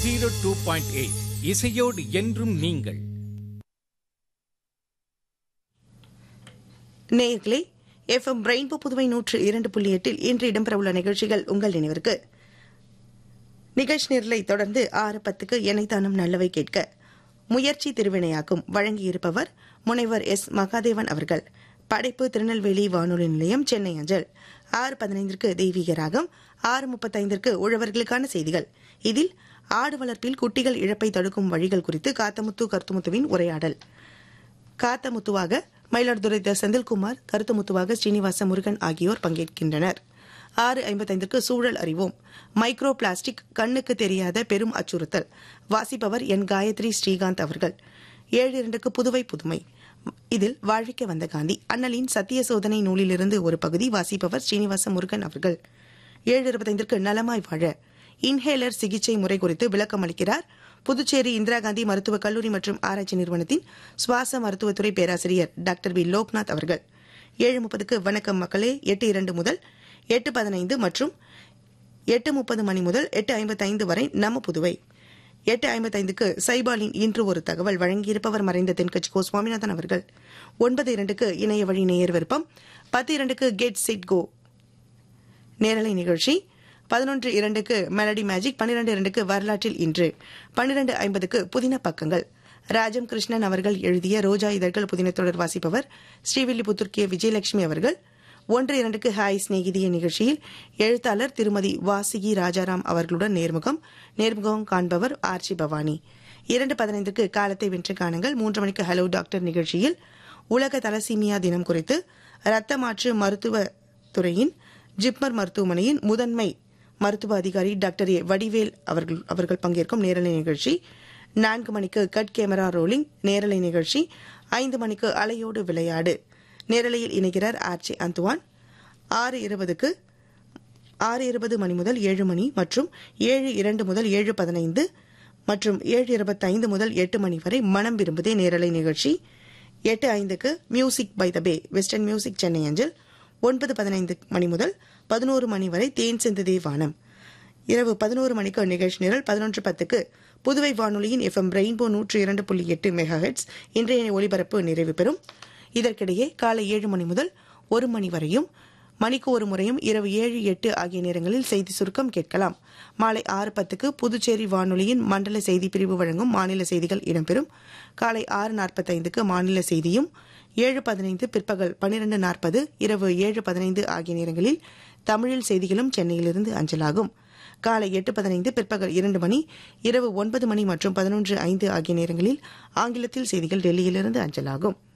102.8 இசையோடு என்றும் நீங்கள். நேயர்களே, எஃப்எம் ரெயின்போ புதுவை 102.8 இன்று இடம்பெறவுள்ள நிகழ்ச்சிகள் உங்கள் நினைவிற்கு. நிகழ்ச்சி நிரலை தொடர்ந்து 6:10 இணைத்தானும் நல்லவை கேட்க முயற்சி திருவினையாக்கும் வழங்கியிருப்பவர் முனைவர் எஸ் மகாதேவன் அவர்கள். படைப்பு திருநெல்வேலி வானொலி நிலையம், சென்னை அஞ்சல். 6:15 தெய்வீக ராகம், 6:35 உழவர்களுக்கான செய்திகள். இதில் ஆடு வளர்ப்பில் குட்டிகள் இழப்பை தடுக்கும் வழிகள் குறித்து காத்தமுத்து கருத்துமுத்துவின் உரையாடல். காத்தமுத்துவாக மயிலாடுதுறை செந்தில்குமார், கருத்துமுத்துவாக ஸ்ரீனிவாச முருகன் ஆகியோர் பங்கேற்கின்றனர். 6:55 சூழல் அறிவோம். மைக்ரோ பிளாஸ்டிக் கண்ணுக்கு தெரியாத பெரும் அச்சுறுத்தல். வாசிப்பவர் என் காயத்ரி ஸ்ரீகாந்த் அவர்கள். 7:02 புதுவை புதுமை. இதில் வாழ்விக்க வந்த காந்தி, அண்ணலின் சத்திய சோதனை நூலிலிருந்து ஒரு பகுதி. வாசிப்பவர் ஸ்ரீனிவாச முருகன் அவர்கள். 7:25 நலமாய் வாழ இன்ஹேலர் சிகிச்சை முறை குறித்து விளக்கம் அளிக்கிறார் புதுச்சேரி இந்திரா காந்தி மருத்துவக் கல்லூரி மற்றும் ஆராய்ச்சி நிறுவனத்தின் சுவாச மருத்துவத்துறை பேராசிரியர் டாக்டர் வி லோக்நாத் அவர்கள். 7:30 வணக்கம் மக்களே. 8:02 முதல் 8:15 மற்றும் 8:30 மணி முதல் 8:55 வரை நம்ம புதுவை. 8:55 சைபாலின் இன்று ஒரு தகவல் வழங்கியிருப்பவர் மறைந்த தென்கட்சி கோ சுவாமிநாதன் அவர்கள். 9:02 இணைய வழி நேயர் விருப்பம். 10:02 கெட் செட் கோ நேரலை நிகழ்ச்சி. 11:02 மெலடி மேஜிக். 12:02 வரலாற்றில் இன்று. 12:50 புதின பக்கங்கள். ராஜம் கிருஷ்ணன் அவர்கள் எழுதிய ரோஜா இதழ்கள் புதின தொடர். வாசிப்பவர் ஸ்ரீவில்லிபுத்தூர் கே விஜயலட்சுமி அவர்கள். 1:02 ஹாய் சிநேகிதிய நிகழ்ச்சியில் எழுத்தாளர் திருமதி வாசிகி ராஜாராம் அவர்களுடன் நேர்முகம் காண்பவர் ஆர்ச்சி பவானி. 2:15 காலத்தை வென்று காணுங்கள். 3 மணிக்கு ஹலோ டாக்டர் நிகழ்ச்சியில் உலக தலசீமியா தினம் குறித்து இரத்த மாற்று மருத்துவ துறையின் ஜிப்மர் மருத்துவமனையின் முதன்மை மருத்துவ அதிகாரி டாக்டர் ஏ வடிவேல் அவர்கள் பங்கேற்கும் நேரலை நிகழ்ச்சி. 4 மணிக்கு கட் கேமரா ரோலிங் நேரலை நிகழ்ச்சி. 5 மணிக்கு அலையோடு விளையாடு நேரலையில் இணைகிறார் ஆர்ச்சி அந்துவான். 6:20 மணி முதல் 7 மணி மற்றும் 7:02 முதல் 7:15 மற்றும் 7:25 முதல் 8 மணி வரை மனம் விரும்புதே நேரலை நிகழ்ச்சி. 8:05 music by the pay western music, Chennai அஞ்சல். 9:15 மணி முதல் 11 மணி வரை தேன் சிந்துதே வானம். இரவு 11 மணிக்கு நிகழ்ச்சி நிரல். 11:10 புதுவை வானொலியின் எஃப்எம் ரெயின்போ 102.8 மெகாஹெட்ஸ் இன்றைய ஒலிபரப்பு நிறைவு பெறும். இதற்கிடையே காலை 7 மணி முதல் 1 மணி வரையும், மணிக்கு ஒரு முறையும் இரவு 7-8 ஆகிய நேரங்களில் செய்தி சுருக்கம் கேட்கலாம். மாலை 6:10 புதுச்சேரி வானொலியின் மண்டல செய்தி பிரிவு வழங்கும் மாநில செய்திகள் இடம்பெறும். காலை 6:45 மாநில செய்தியும், 7:15 பிற்பகல் 12:40 இரவு 7:15 ஆகிய நேரங்களில் தமிழில் செய்திகளும் சென்னையிலிருந்து அஞ்சலாகும். காலை 8:15 பிற்பகல் 2 மணி, இரவு 9 மணி மற்றும் 11:05 ஆகிய நேரங்களில் ஆங்கிலத்தில் செய்திகள் டெல்லியிலிருந்து அஞ்சலாகும்.